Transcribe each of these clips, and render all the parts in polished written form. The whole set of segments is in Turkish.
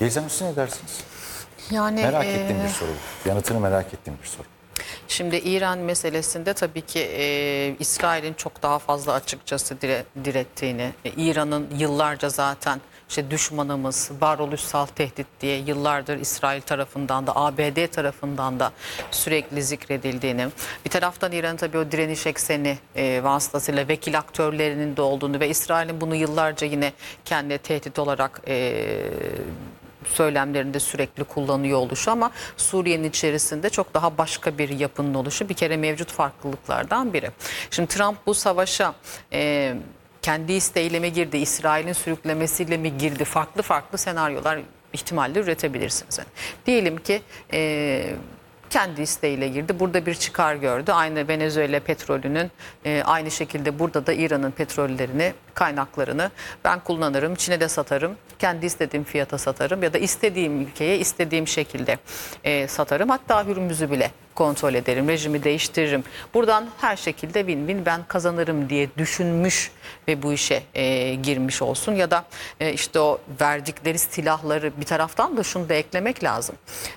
Yelizem, siz ne dersiniz? Yani Merak ettiğim bir soru. Yanıtını merak ettiğim bir soru. şimdi İran meselesinde tabii ki İsrail'in çok daha fazla açıkçası direttiğini, İran'ın yıllarca zaten işte düşmanımız, varoluşsal tehdit diye yıllardır İsrail tarafından da ABD tarafından da sürekli zikredildiğini, bir taraftan İran'ın tabii o direniş ekseni vasıtasıyla vekil aktörlerinin de olduğunu ve İsrail'in bunu yıllarca yine kendi tehdit olarak söylemlerinde sürekli kullanıyor oluşu, ama Suriye'nin içerisinde çok daha başka bir yapının oluşu bir kere mevcut farklılıklardan biri. Şimdi Trump bu savaşa kendi isteğiyle mi girdi, İsrail'in sürüklemesiyle mi girdi, farklı farklı senaryolar, ihtimalle üretebilirsiniz. Yani diyelim ki kendi isteğiyle girdi. Burada bir çıkar gördü. Aynı Venezuela petrolünün aynı şekilde burada da İran'ın petrollerini, kaynaklarını ben kullanırım, Çin'e de satarım, kendi istediğim fiyata satarım ya da istediğim ülkeye istediğim şekilde satarım. Hatta Hürmüz'ü bile kontrol ederim, rejimi değiştiririm. Buradan her şekilde win-win, ben kazanırım diye düşünmüş ve bu işe girmiş olsun. Ya da işte o verdikleri silahları, bir taraftan da şunu da eklemek lazım.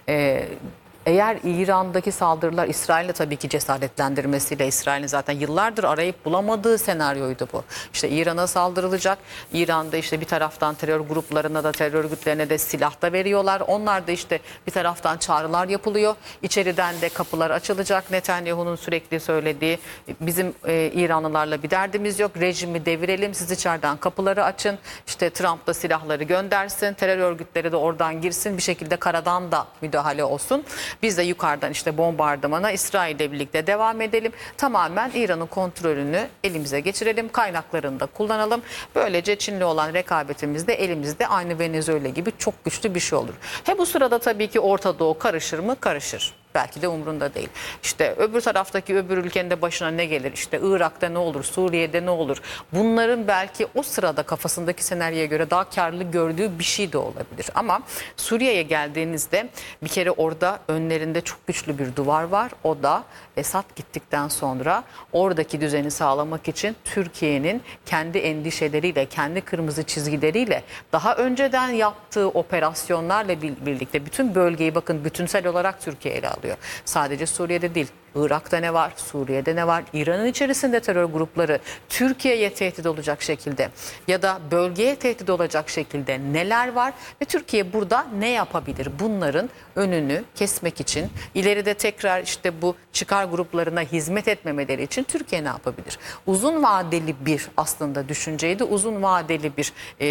Eğer İran'daki saldırılar İsrail'le tabii ki cesaretlendirmesiyle, İsrail'in zaten yıllardır arayıp bulamadığı senaryoydu bu. İşte İran'a saldırılacak. İran'da işte bir taraftan terör gruplarına da, terör örgütlerine de silah da veriyorlar. Onlar da işte bir taraftan çağrılar yapılıyor. İçeriden de kapılar açılacak. Netanyahu'nun sürekli söylediği, bizim İranlılarla bir derdimiz yok, rejimi devirelim, siz içeriden kapıları açın. İşte Trump da silahları göndersin, terör örgütleri de oradan girsin, bir şekilde karadan da müdahale olsun. Biz de yukarıdan işte bombardımana İsrail'le birlikte devam edelim. Tamamen İran'ın kontrolünü elimize geçirelim. Kaynaklarını da kullanalım. Böylece Çin'le olan rekabetimiz de elimizde, aynı Venezuela gibi çok güçlü bir şey olur. Bu sırada tabii ki Orta Doğu karışır mı? Karışır. Belki de umrunda değil. İşte öbür taraftaki öbür ülkenin de başına ne gelir? İşte Irak'ta ne olur? Suriye'de ne olur? Bunların belki o sırada kafasındaki senaryoya göre daha karlı gördüğü bir şey de olabilir. Ama Suriye'ye geldiğinizde bir kere orada önlerinde çok güçlü bir duvar var. O da Esad gittikten sonra oradaki düzeni sağlamak için Türkiye'nin kendi endişeleriyle, kendi kırmızı çizgileriyle, daha önceden yaptığı operasyonlarla birlikte bütün bölgeyi, bakın, bütünsel olarak Türkiye ele alıyor. Sadece Suriye'de değil, Irak'ta ne var, Suriye'de ne var, İran'ın içerisinde terör grupları Türkiye'ye tehdit olacak şekilde ya da bölgeye tehdit olacak şekilde neler var ve Türkiye burada ne yapabilir? Bunların önünü kesmek için, ileride tekrar işte bu çıkar gruplarına hizmet etmemeleri için Türkiye ne yapabilir? Uzun vadeli bir aslında düşünceydi, uzun vadeli bir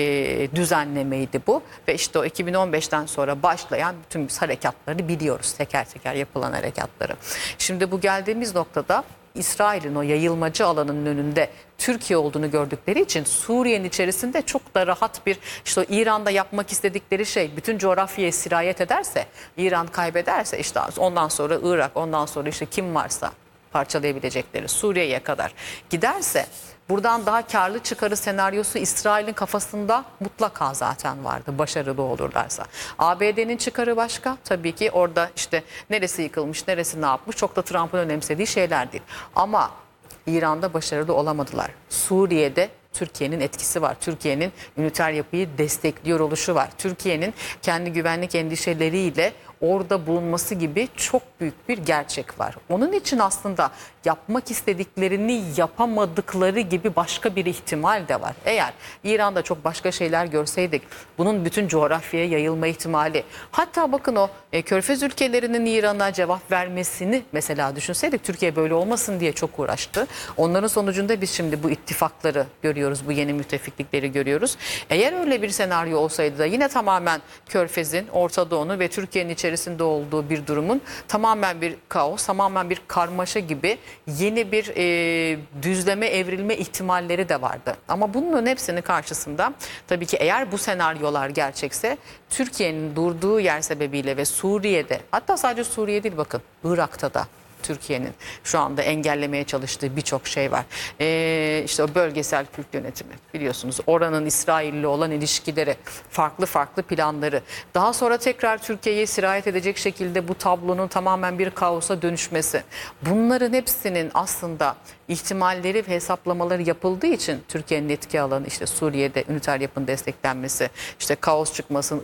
düzenlemeydi bu ve işte o 2015'ten sonra başlayan bütün harekatları biliyoruz, teker teker yapılan harekatları. Şimdi bu geldiğimiz noktada İsrail'in o yayılmacı alanının önünde Türkiye olduğunu gördükleri için Suriye'nin içerisinde çok da rahat bir, işte İran'da yapmak istedikleri şey bütün coğrafyaya sirayet ederse, İran kaybederse, işte ondan sonra Irak, ondan sonra işte kim varsa parçalayabilecekleri Suriye'ye kadar giderse, buradan daha karlı çıkarı senaryosu İsrail'in kafasında mutlaka zaten vardı, başarılı olurlarsa. ABD'nin çıkarı başka. Tabii ki orada işte neresi yıkılmış, neresi ne yapmış çok da Trump'ın önemsediği şeyler değil. Ama İran'da başarılı olamadılar. Suriye'de Türkiye'nin etkisi var. Türkiye'nin üniter yapıyı destekliyor oluşu var. Türkiye'nin kendi güvenlik endişeleriyle orada bulunması gibi çok büyük bir gerçek var. Onun için aslında yapmak istediklerini yapamadıkları gibi başka bir ihtimal de var. Eğer İran'da çok başka şeyler görseydik, bunun bütün coğrafyaya yayılma ihtimali, hatta bakın o Körfez ülkelerinin İran'a cevap vermesini mesela düşünseydik, Türkiye böyle olmasın diye çok uğraştı. Onların sonucunda biz şimdi bu ittifakları görüyoruz, bu yeni müttefiklikleri görüyoruz. Eğer öyle bir senaryo olsaydı da yine tamamen Körfez'in, Orta Doğu'nun ve Türkiye'nin içerisinde olduğu bir durumun tamamen bir kaos, tamamen bir karmaşa gibi yeni bir düzleme, evrilme ihtimalleri de vardı. Ama bunun hepsinin karşısında tabii ki eğer bu senaryolar gerçekse, Türkiye'nin durduğu yer sebebiyle ve Suriye'de, hatta sadece Suriye değil, bakın Irak'ta da Türkiye'nin şu anda engellemeye çalıştığı birçok şey var. İşte o bölgesel Kürt yönetimi, biliyorsunuz, oranın İsrail'le olan ilişkileri, farklı farklı planları, daha sonra tekrar Türkiye'ye sirayet edecek şekilde bu tablonun tamamen bir kaosa dönüşmesi. Bunların hepsinin aslında ihtimalleri ve hesaplamaları yapıldığı için Türkiye'nin etki alanı, işte Suriye'de üniter yapının desteklenmesi, işte kaos çıkmasın,